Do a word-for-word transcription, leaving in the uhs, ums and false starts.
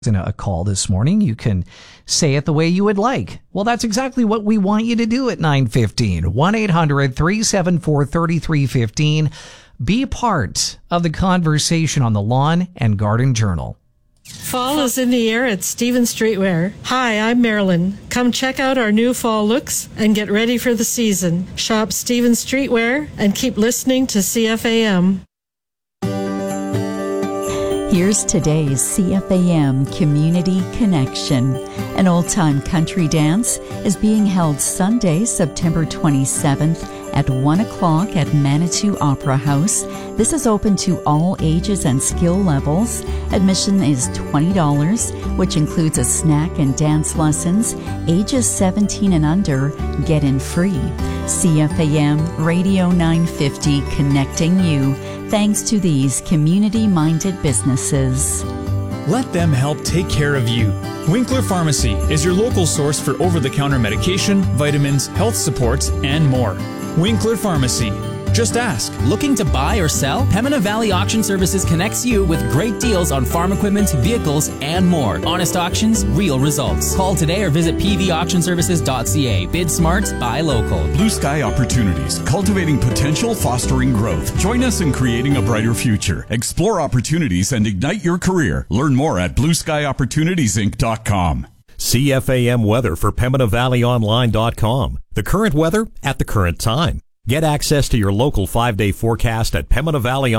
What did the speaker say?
in a call this morning, you can say it the way you would like. Well, that's exactly what we want you to do at nine fifteen. one eight hundred three seven four three three one five. Be part of the conversation on the Lawn and Garden Journal. Fall is in the air at Stevens Streetwear. Hi, I'm Marilyn. Come check out our new fall looks and get ready for the season. Shop Stevens Streetwear and keep listening to C F A M. Here's today's C F A M Community Connection. An old-time country dance is being held Sunday, September twenty-seventh at one o'clock at Manitou Opera House. This is open to all ages and skill levels. Admission is twenty dollars, which includes a snack and dance lessons. Ages seventeen and under get in free. C F A M Radio nine fifty, connecting you, thanks to these community-minded businesses. Let them help take care of you. Winkler Pharmacy is your local source for over-the-counter medication, vitamins, health supports, and more. Winkler Pharmacy. Just ask. Looking to buy or sell? Pembina Valley Auction Services connects you with great deals on farm equipment, vehicles, and more. Honest auctions, real results. Call today or visit p v auction services dot c a. Bid smart, buy local. Blue Sky Opportunities, cultivating potential, fostering growth. Join us in creating a brighter future. Explore opportunities and ignite your career. Learn more at blue sky opportunities inc dot com. C F A M weather for Pembina Valley Online dot com. The current weather at the current time. Get access to your local five-day forecast at Pembina Valley